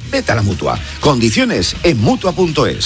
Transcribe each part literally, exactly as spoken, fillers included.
Vete a la Mutua. Condiciones en mutua punto es.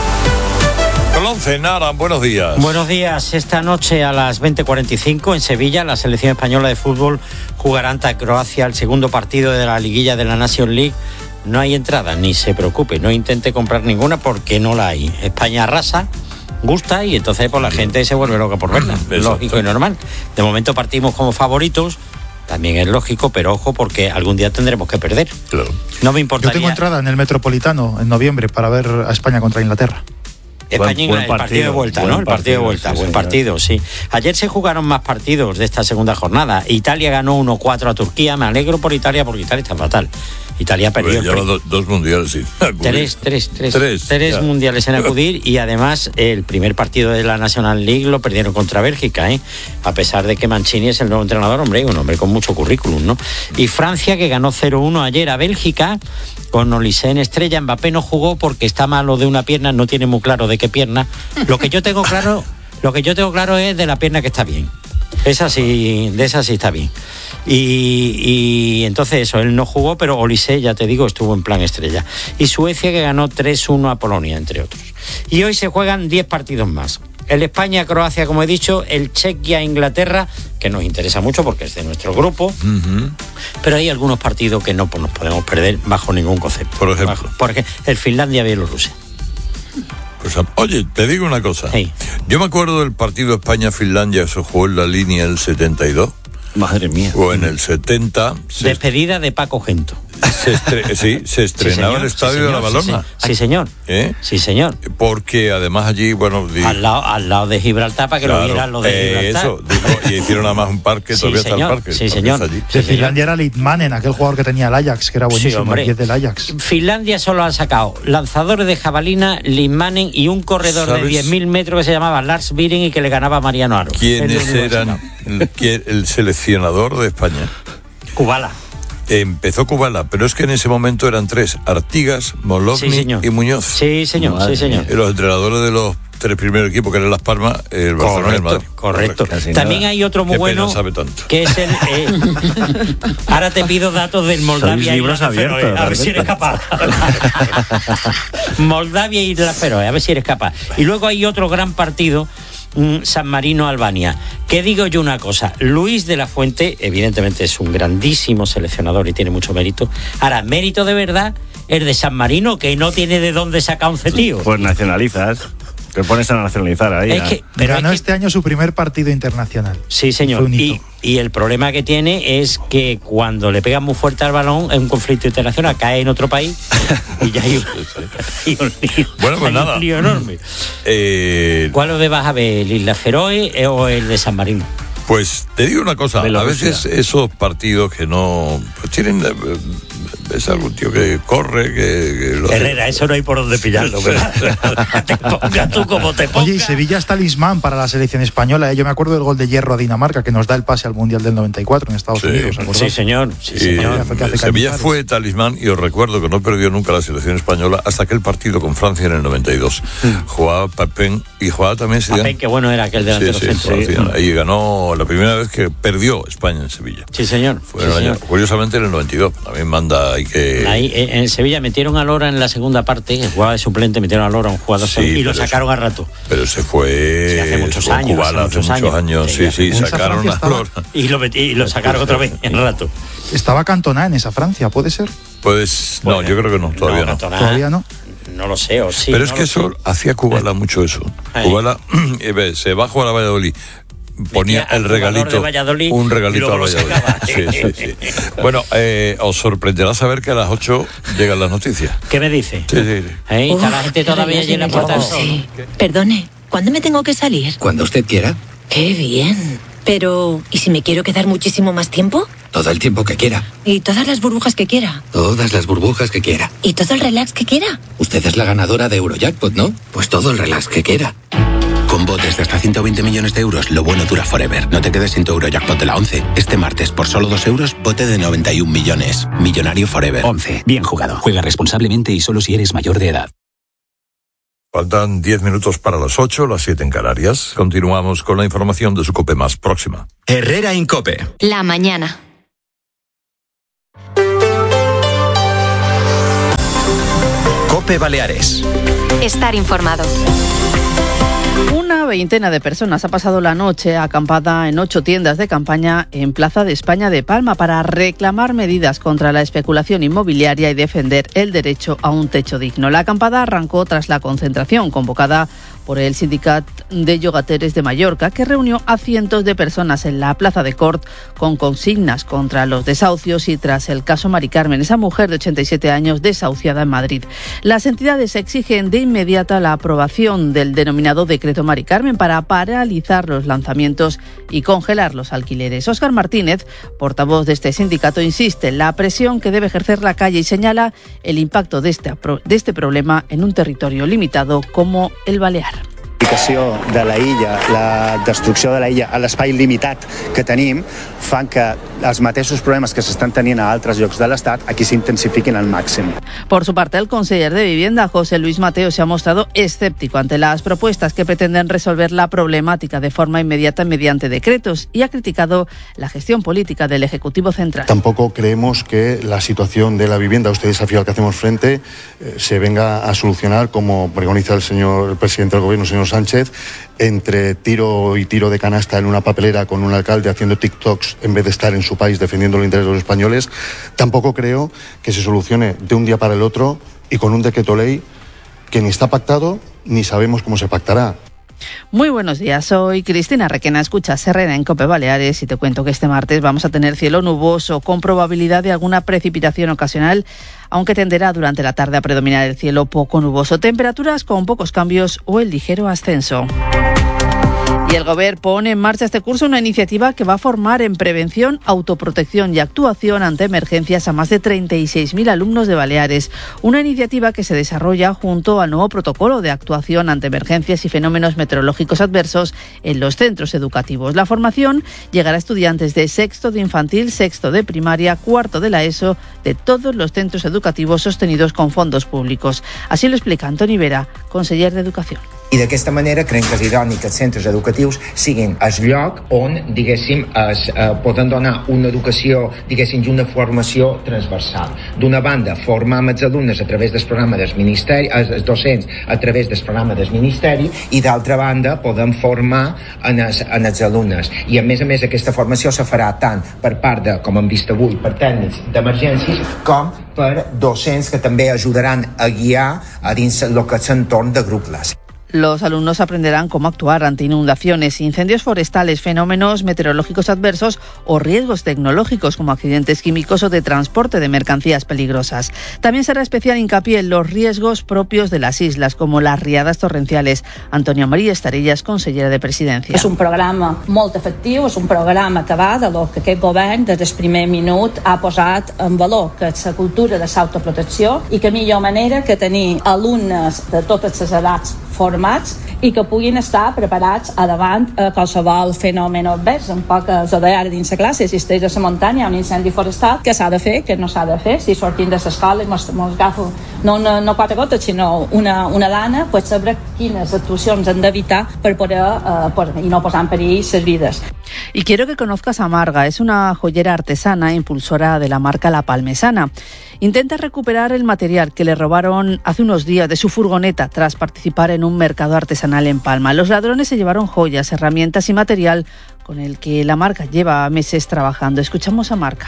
Once, Nara, buenos días. Buenos días. Esta noche a las veinte cuarenta y cinco en Sevilla, la selección española de fútbol jugará ante Croacia el segundo partido de la liguilla de la Nations League. No hay entrada, ni se preocupe, no intente comprar ninguna porque no la hay. España arrasa, gusta y entonces pues, la gente se vuelve loca por verla. Exacto. Lógico y normal. De momento partimos como favoritos. También es lógico, pero ojo, porque algún día tendremos que perder. Claro. No me importaría. Yo tengo entrada en el Metropolitano en noviembre para ver a España contra Inglaterra. España, buen, buen partido, el partido de vuelta, ¿no? El partido, partido de vuelta, sí, buen señor. partido, sí. Ayer se jugaron más partidos de esta segunda jornada. Italia ganó uno cuatro a Turquía. Me alegro por Italia porque Italia está fatal. Italia perdió. Lleva dos, dos mundiales sin acudir. Tres, tres, tres. Tres, tres mundiales en acudir y además el primer partido de la National League lo perdieron contra Bélgica, ¿eh? A pesar de que Mancini es el nuevo entrenador, hombre, un hombre con mucho currículum, ¿no? Y Francia que ganó cero uno ayer a Bélgica con Olise en estrella. Mbappé no jugó porque está malo de una pierna, no tiene muy claro de qué pierna. Lo que yo tengo claro, lo que yo tengo claro es de la pierna que está bien. Esa sí, de esa sí está bien. Y, y entonces eso, él no jugó, pero Olise, ya te digo, estuvo en plan estrella. Y Suecia que ganó tres uno a Polonia, entre otros. Y hoy se juegan diez partidos más. El España-Croacia, como he dicho, el Chequia-Inglaterra, que nos interesa mucho porque es de nuestro grupo, uh-huh. Pero hay algunos partidos que no pues, nos podemos perder bajo ningún concepto. Por ejemplo. Bajo, porque el Finlandia-Bielorrusia. Pues, oye, te digo una cosa. Sí. Yo me acuerdo del partido España-Finlandia, se jugó en la línea del setenta y dos. Madre mía. O en el setenta. Despedida de Paco Gento. Se estre- sí, se estrenaba sí, el estadio sí, de la Balona. Sí, sí, señor. ¿Eh? Sí, señor. Porque además allí, bueno... Di- al, lado, al lado de Gibraltar, para que claro, lo vieran lo de eh, Gibraltar. Eso, digo, y hicieron además un parque, sí, todavía señor, está el parque. Sí, señor. Allí. De Finlandia era Litmanen, aquel jugador que tenía el Ajax, que era buenísimo, sí, hombre. el diez del Ajax. Finlandia solo ha sacado lanzadores de jabalina, Litmanen y un corredor de diez mil metros que se llamaba Lars Viren y que le ganaba a Mariano Aro. ¿Quiénes eran el, el seleccionador de España? Kubala. Empezó Kubala, pero es que en ese momento eran tres: Artigas, Molovny sí, y Muñoz. Sí, señor, Madre sí, señor. Y los entrenadores de los tres primeros equipos, que eran Las Palmas, el Barcelona y el Madrid. Correcto. correcto. También hay otro muy Qué bueno, pena sabe tanto. Que es el... Eh, ahora te pido datos del Moldavia y libros la abiertos, Feroe, a ver si eres capaz. Moldavia y la Feroe, a ver si eres capaz. Y luego hay otro gran partido, San Marino-Albania. Que digo yo una cosa, Luis de la Fuente evidentemente es un grandísimo seleccionador y tiene mucho mérito. Ahora, mérito de verdad es de San Marino, que no tiene de dónde sacar un cetío. Pues nacionalizas, te pones a nacionalizar ahí. Es que, pero ganó es que, este año su primer partido internacional. Sí, señor. Y, y el problema que tiene es que cuando le pegan muy fuerte al balón en un conflicto internacional, cae en otro país y ya hay un, hay un lío, bueno, pues hay nada. un lío enorme. Eh, ¿Cuál lo vas a ver, el Isla Feroe o el de San Marino? Pues te digo una cosa, a veces esos partidos que no pues tienen, es algún tío que corre, que... que lo Herrera, hace. Eso no hay por dónde pillarlo, ¿verdad? Te pongas tú como te pongas. Oye, y Sevilla es talismán para la selección española, ¿eh? Yo me acuerdo del gol de hierro a Dinamarca, que nos da el pase al Mundial del noventa y cuatro en Estados sí. Unidos, ¿acordáis? Sí, señor, sí, señor. Fue hace Sevilla fue talismán y os recuerdo que no perdió nunca la selección española hasta aquel partido con Francia en el noventa y dos. Mm. Jugaba Papin y jugaba también... Papin, qué bueno era aquel delantero sí, sí, centro. Ahí ganó la primera vez que perdió España en Sevilla. Sí, señor. Fue sí, en el señor. año, curiosamente en el noventa y dos. También manda ahí que... Ahí en Sevilla metieron a Lora en la segunda parte, que jugaba de suplente, metieron a Lora un jugador sí, y lo sacaron eso, a rato. Pero se fue... Sí, hace muchos años. Cubana, hace muchos, hace muchos años. años. Sí, sí, sí sacaron a Lora. Y lo, metí, y lo sacaron otra vez en rato. Estaba Cantona en esa Francia, ¿puede ser? Pues no, bueno, yo creo que no, todavía no. Cantona, ¿Todavía no? No lo sé, o sí. Pero es no que eso sé. hacía Kubala mucho eso. Kubala se va a jugar a Valladolid. Ponía el regalito, un regalito a Valladolid. Sí, sí, sí. Bueno, eh, os sorprenderá saber que a las ocho llegan las noticias. ¿Qué me dice? Sí, sí, sí. ¿Eh? Está la gente todavía allí en la puerta del sol. Sí. Perdone, ¿cuándo me tengo que salir? Cuando usted quiera. Qué bien. Pero, ¿y si me quiero quedar muchísimo más tiempo? Todo el tiempo que quiera. ¿Y todas las burbujas que quiera? Todas las burbujas que quiera. ¿Y todo el relax que quiera? Usted es la ganadora de Eurojackpot, ¿no? Pues todo el relax que quiera. Con botes de hasta ciento veinte millones de euros, lo bueno dura forever. No te quedes sin tu Eurojackpot de la once. Este martes, por solo dos euros, bote de noventa y un millones. Millonario forever. once. Bien jugado. Juega responsablemente y solo si eres mayor de edad. Faltan diez minutos para las ocho, las siete en Canarias. Continuamos con la información de su COPE más próxima. Herrera en COPE. La mañana. COPE Baleares. Estar informado. Una veintena de personas ha pasado la noche acampada en ocho tiendas de campaña en Plaza de España de Palma para reclamar medidas contra la especulación inmobiliaria y defender el derecho a un techo digno. La acampada arrancó tras la concentración convocada por el Sindicato de Llogateres de Mallorca, que reunió a cientos de personas en la Plaza de Cort con consignas contra los desahucios y tras el caso Mari Carmen, esa mujer de ochenta y siete años desahuciada en Madrid. Las entidades exigen de inmediata la aprobación del denominado Decreto Mari Carmen para paralizar los lanzamientos y congelar los alquileres. Óscar Martínez, portavoz de este sindicato, insiste en la presión que debe ejercer la calle y señala el impacto de este, de este problema en un territorio limitado como el Balear. de la illa, la destrucció de la illa a l'espai limitat que tenim fan que els mateixos problemes que s'estan tenint a altres llocs de l'Estat aquí s'intensifiquin al màxim. Por su parte, el conseller de Vivienda, José Luis Mateo, se ha mostrado escéptico ante las propuestas que pretenden resolver la problemática de forma inmediata mediante decretos y ha criticado la gestión política del Ejecutivo Central. Tampoco creemos que la situación de la vivienda, este desafío al que hacemos frente, eh, se venga a solucionar como preconiza el señor el presidente del Gobierno, señor Sánchez, entre tiro y tiro de canasta en una papelera con un alcalde haciendo TikToks en vez de estar en su país defendiendo los intereses de los españoles. Tampoco creo que se solucione de un día para el otro y con un decreto ley que ni está pactado ni sabemos cómo se pactará. Muy buenos días, soy Cristina Requena, escuchas Herrera en COPE Baleares y te cuento que este martes vamos a tener cielo nuboso con probabilidad de alguna precipitación ocasional, aunque tenderá durante la tarde a predominar el cielo poco nuboso. Temperaturas con pocos cambios o el ligero ascenso. Y el Gobierno pone en marcha este curso una iniciativa que va a formar en prevención, autoprotección y actuación ante emergencias a más de treinta y seis mil alumnos de Baleares. Una iniciativa que se desarrolla junto al nuevo protocolo de actuación ante emergencias y fenómenos meteorológicos adversos en los centros educativos. La formación llegará a estudiantes de sexto de infantil, sexto de primaria, cuarto de la ESO, de todos los centros educativos sostenidos con fondos públicos. Así lo explica Antoni Vera, conseller de Educación. I d'aquesta manera creiem que és idoni que els centres educatius siguin el lloc on, diguéssim, es eh, poden donar una educació, diguéssim, i una formació transversal. D'una banda, formar els alumnes a través del programa del Ministeri, els docents a través del programa del Ministeri, i d'altra banda, podem formar en els, en els alumnes. I a més a més, aquesta formació se farà tant per part de, com hem vist avui, per tècnics d'emergències, com per docents que també ajudaran a guiar a dins el que és l'entorn de grup classe. Los alumnos aprenderán cómo actuar ante inundaciones, incendios forestales, fenómenos meteorológicos adversos o riesgos tecnológicos como accidentes químicos o de transporte de mercancías peligrosas. También será especial hincapié en los riesgos propios de las islas, como las riadas torrenciales. Antonia María Estarellas, consellera de Presidencia. És un programa molt efectiu, és un programa que va de lo que aquest govern des del primer minut ha posat en valor, que és la cultura de l'autoprotecció i que millor manera que tenir alumnes de totes les edats formats i que puguin estar preparats a davant a qualsevol fenomen advers. Un poc és a d'ara dins la classe, si estàs a la muntanya, un incendi forestal, què s'ha de fer, què no s'ha de fer, si sortim de l'escola i mos agafo no, no, no quatre gotes, sinó una, una lana, pues saber quines actuacions han d'evitar per poder eh, por, i no posar en perill les vides. Y quiero que conozcas a Marga, es una joyera artesana, impulsora de la marca La Palmesana. Intenta recuperar el material que le robaron hace unos días de su furgoneta tras participar en un mercado artesanal en Palma. Los ladrones se llevaron joyas, herramientas y material con el que la marca lleva meses trabajando. Escuchamos a Marga.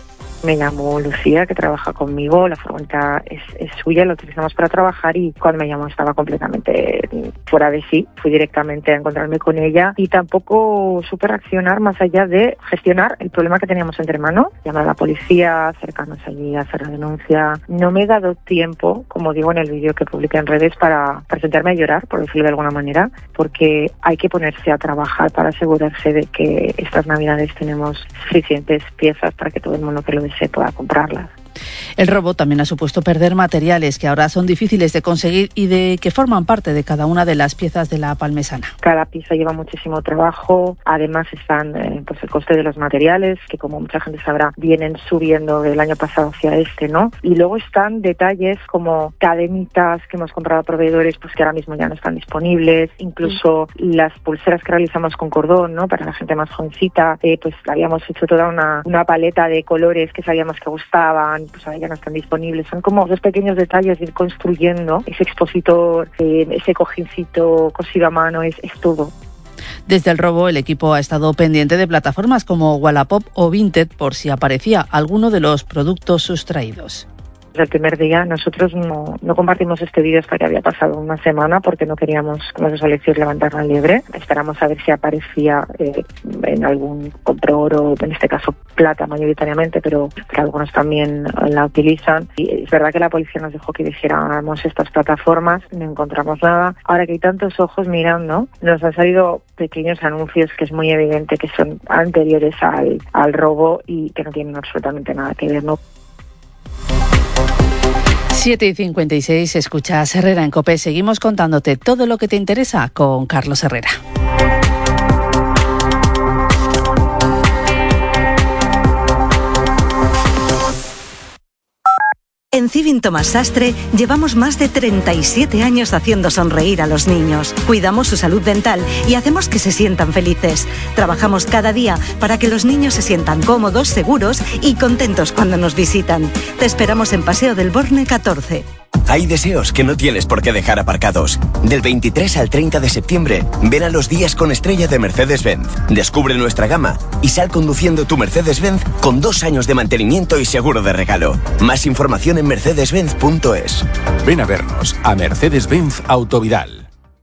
Me llamo Lucía, que trabaja conmigo. La furgoneta es, es suya, la utilizamos para trabajar y cuando me llamó estaba completamente fuera de sí. Fui directamente a encontrarme con ella y tampoco supe reaccionar más allá de gestionar el problema que teníamos entre manos. Llamar a la policía, acercarnos allí a hacer la denuncia. No me he dado tiempo, como digo en el vídeo que publiqué en redes, para, para sentarme a llorar, por decirlo de alguna manera, porque hay que ponerse a trabajar para asegurarse de que estas navidades tenemos suficientes piezas para que todo el mundo que lo se pueda comprarlas. El robo también ha supuesto perder materiales que ahora son difíciles de conseguir y de que forman parte de cada una de las piezas de la palmesana. Cada pieza lleva muchísimo trabajo, además están eh, pues el coste de los materiales, que como mucha gente sabrá, vienen subiendo del año pasado hacia este, ¿no? Y luego están detalles como cadenitas que hemos comprado a proveedores, pues que ahora mismo ya no están disponibles, incluso sí. Las pulseras que realizamos con cordón, ¿no? Para la gente más jovencita, eh, pues habíamos hecho toda una, una paleta de colores que sabíamos que gustaban estaban, pues ahora ya no están disponibles. Son como dos pequeños detalles de ir construyendo ese expositor, eh, ese cojincito cosido a mano, es, es todo. Desde el robo, el equipo ha estado pendiente de plataformas como Wallapop o Vinted por si aparecía alguno de los productos sustraídos. El primer día nosotros no, no compartimos este vídeo hasta que había pasado una semana porque no queríamos, como se suele decir, levantar la liebre. Esperamos a ver si aparecía eh, en algún compro oro, en este caso plata mayoritariamente, pero, pero algunos también la utilizan. Y es verdad que la policía nos dejó que dijéramos estas plataformas, no encontramos nada. Ahora que hay tantos ojos mirando, nos han salido pequeños anuncios que es muy evidente que son anteriores al, al robo y que no tienen absolutamente nada que ver, ¿no? siete y cincuenta y seis, escuchas Herrera en COPE. Seguimos contándote todo lo que te interesa con Carlos Herrera. En Civin Tomás Sastre llevamos más de treinta y siete años haciendo sonreír a los niños. Cuidamos su salud dental y hacemos que se sientan felices. Trabajamos cada día para que los niños se sientan cómodos, seguros y contentos cuando nos visitan. Te esperamos en Paseo del Borne catorce. Hay deseos que no tienes por qué dejar aparcados. Del veintitrés al treinta de septiembre, ven a los días con estrella de Mercedes-Benz. Descubre nuestra gama y sal conduciendo tu Mercedes-Benz con dos años de mantenimiento y seguro de regalo. Más información en mercedes benz punto es. Ven a vernos a Mercedes-Benz Autovidal.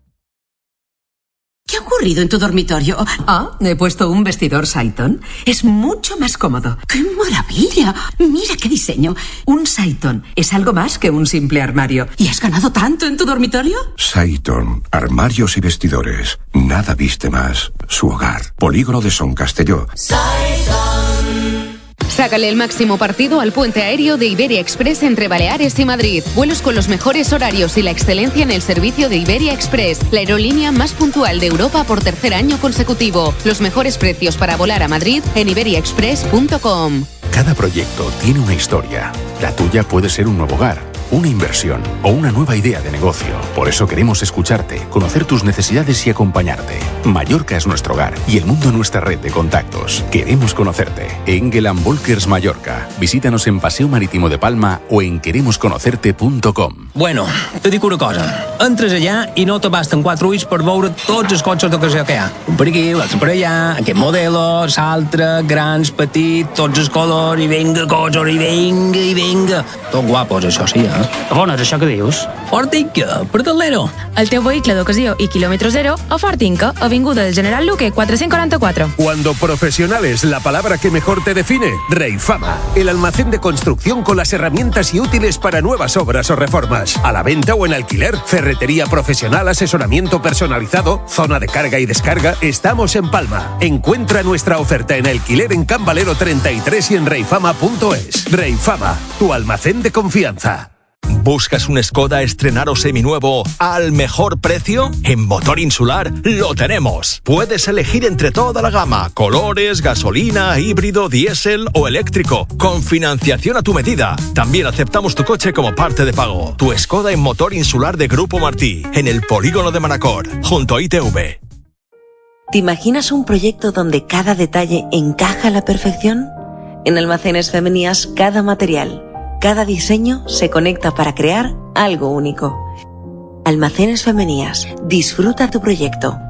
¿Qué ha ocurrido en tu dormitorio? Ah, he puesto un vestidor Saiton. Es mucho más cómodo. ¡Qué maravilla! Mira qué diseño. Un Saiton es algo más que un simple armario. ¿Y has ganado tanto en tu dormitorio? Saiton, armarios y vestidores. Nada viste más. Su hogar. Polígono de Son Castelló. Sácale el máximo partido al puente aéreo de Iberia Express entre Baleares y Madrid. Vuelos con los mejores horarios y la excelencia en el servicio de Iberia Express, la aerolínea más puntual de Europa por tercer año consecutivo. Los mejores precios para volar a Madrid en iberia express punto com. Cada proyecto tiene una historia. La tuya puede ser un nuevo hogar, una inversión o una nueva idea de negocio. Por eso queremos escucharte, conocer tus necesidades y acompañarte. Mallorca es nuestro hogar y el mundo nuestra red de contactos. Queremos conocerte. Engel and Volkers Mallorca. Visítanos en Paseo Marítimo de Palma o en queremos conocerte punto com. Bueno, te dic una cosa. Entres allà i no te basten quatre ulls per veure tots els cotxes d'ocasió que hi ha. Un per aquí, l'altre per allà, aquest modelo, l'altre, grans, petits, tots els colors, i vinga, cotxes, i vinga, i vinga. Tot guapos, això sí, eh? On és això que dius? Fortinca, per Talero. El teu vehicle d'ocasió i quilòmetre zero a Fortinca, avinguda del General Luque cuatrocientos cuarenta y cuatro. Cuando profesional es la palabra que mejor te define, Reifama, el almacén de construcción con las herramientas y útiles para nuevas obras o reformas. A la venta o en alquiler, ferretería profesional, asesoramiento personalizado, zona de carga y descarga. Estamos en Palma. Encuentra nuestra oferta en alquiler en Can Valero treinta y tres y en reifama punto es. Reifama, tu almacén de confianza. ¿Buscas un Skoda estrenar o seminuevo al mejor precio? En Motor Insular lo tenemos. Puedes elegir entre toda la gama, colores, gasolina, híbrido, diésel o eléctrico, con financiación a tu medida. También aceptamos tu coche como parte de pago. Tu Skoda en Motor Insular de Grupo Martí, en el polígono de Manacor, junto a I T V. ¿Te imaginas un proyecto donde cada detalle encaja a la perfección? En Almacenes Femenías, cada material, cada diseño se conecta para crear algo único. Almacenes Femenías. Disfruta tu proyecto.